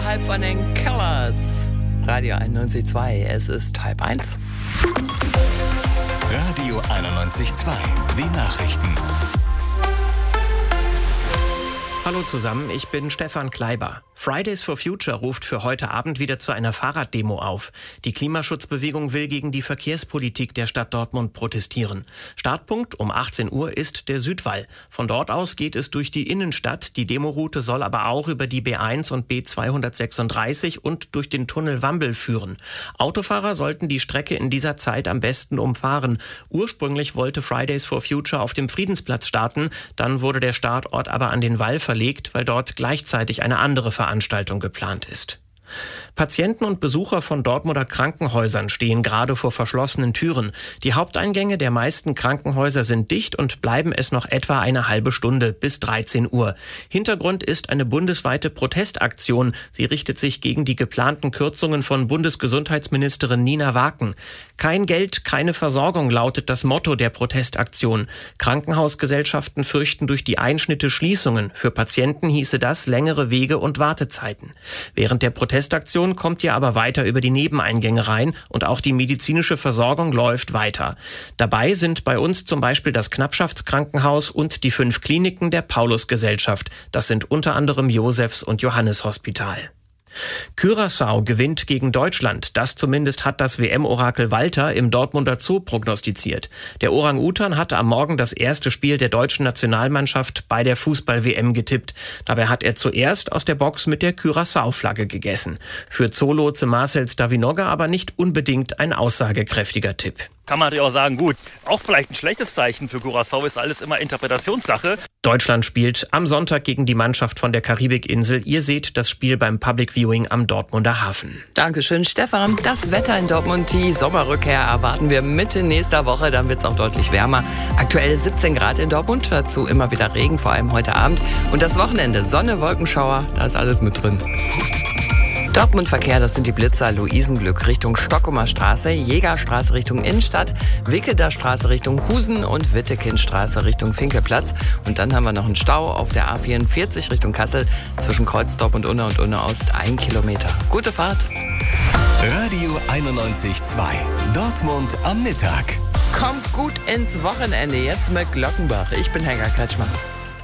Außerhalb von den Killers. Radio 91.2, es ist 12:30. Radio 91.2, die Nachrichten. Hallo zusammen, ich bin Stefan Kleiber. Fridays for Future ruft für heute Abend wieder zu einer Fahrraddemo auf. Die Klimaschutzbewegung will gegen die Verkehrspolitik der Stadt Dortmund protestieren. Startpunkt um 18 Uhr ist der Südwall. Von dort aus geht es durch die Innenstadt. Die Demoroute soll aber auch über die B1 und B236 und durch den Tunnel Wambel führen. Autofahrer sollten die Strecke in dieser Zeit am besten umfahren. Ursprünglich wollte Fridays for Future auf dem Friedensplatz starten. Dann wurde der Startort aber an den Wall verlegt, weil dort gleichzeitig eine andere Veranstaltung geplant ist. Patienten und Besucher von Dortmunder Krankenhäusern stehen gerade vor verschlossenen Türen. Die Haupteingänge der meisten Krankenhäuser sind dicht und bleiben es noch etwa eine halbe Stunde bis 13 Uhr. Hintergrund ist eine bundesweite Protestaktion. Sie richtet sich gegen die geplanten Kürzungen von Bundesgesundheitsministerin Nina Waken. Kein Geld, keine Versorgung lautet das Motto der Protestaktion. Krankenhausgesellschaften fürchten durch die Einschnitte Schließungen. Für Patienten hieße das längere Wege und Wartezeiten. Während der Protestaktion kommt ihr aber weiter über die Nebeneingänge rein und auch die medizinische Versorgung läuft weiter. Dabei sind bei uns zum Beispiel das Knappschaftskrankenhaus und die 5 Kliniken der Paulusgesellschaft. Das sind unter anderem Josephs- und Johannes-Hospital. Curaçao gewinnt gegen Deutschland. Das zumindest hat das WM-Orakel Walter im Dortmunder Zoo prognostiziert. Der Orang-Utan hatte am Morgen das erste Spiel der deutschen Nationalmannschaft bei der Fußball-WM getippt. Dabei hat er zuerst aus der Box mit der Curaçao-Flagge gegessen. Für Zoolotse Marcel Stavinoga aber nicht unbedingt ein aussagekräftiger Tipp. Kann man natürlich auch sagen, gut, auch vielleicht ein schlechtes Zeichen für Curaçao, ist alles immer Interpretationssache. Deutschland spielt am Sonntag gegen die Mannschaft von der Karibikinsel. Ihr seht das Spiel beim Public Viewing am Dortmunder Hafen. Dankeschön, Stefan. Das Wetter in Dortmund, die Sommerrückkehr erwarten wir Mitte nächster Woche. Dann wird es auch deutlich wärmer. Aktuell 17 Grad in Dortmund, dazu immer wieder Regen, vor allem heute Abend. Und das Wochenende, Sonne, Wolkenschauer, da ist alles mit drin. Dortmund-Verkehr, das sind die Blitzer Luisenglück Richtung Stockumer Straße, Jägerstraße Richtung Innenstadt, Wickeder Straße Richtung Husen und Wittekindstraße Richtung Finkelplatz. Und dann haben wir noch einen Stau auf der A44 Richtung Kassel zwischen Kreuzdorp und Unna Ost 1 Kilometer. Gute Fahrt. Radio 91.2, Dortmund am Mittag. Kommt gut ins Wochenende, jetzt mit Glockenbach. Ich bin Helga Kretschmann.